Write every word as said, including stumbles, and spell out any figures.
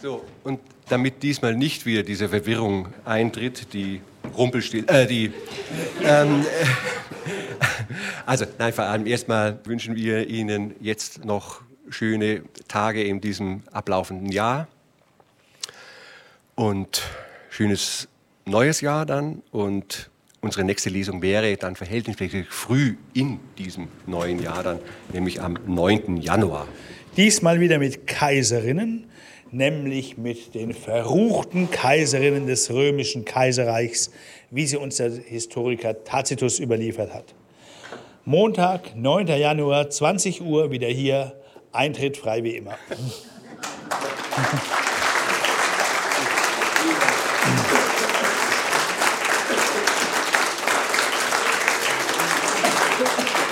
So, und damit diesmal nicht wieder diese Verwirrung eintritt, die Rumpelstil, äh, die, ähm, äh, also, nein, vor allem erstmal wünschen wir Ihnen jetzt noch schöne Tage in diesem ablaufenden Jahr und schönes neues Jahr dann, und unsere nächste Lesung wäre dann verhältnismäßig früh in diesem neuen Jahr dann, nämlich am neunten Januar. Diesmal wieder mit Kaiserinnen, nämlich mit den verruchten Kaiserinnen des römischen Kaiserreichs, wie sie uns der Historiker Tacitus überliefert hat. Montag, neunten Januar, zwanzig Uhr, wieder hier, Eintritt frei wie immer.